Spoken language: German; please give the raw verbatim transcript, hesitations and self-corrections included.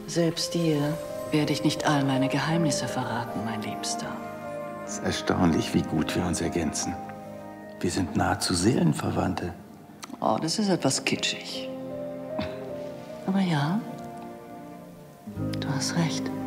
Selbst dir werde ich nicht all meine Geheimnisse verraten, mein Liebster. Es ist erstaunlich, wie gut wir uns ergänzen. Wir sind nahezu Seelenverwandte. Oh, das ist etwas kitschig. Aber ja, du hast recht.